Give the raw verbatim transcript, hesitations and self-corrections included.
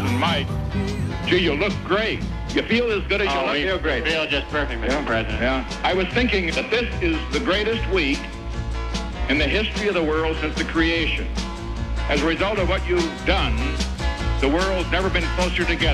and Mike, gee, you look great. You feel as good as you Oh, look. we Feel great. feel just perfect, Mister Yeah. President. Yeah. I was thinking that this is the greatest week in the history of the world since the creation. As a result of what you've done, the world's never been closer together.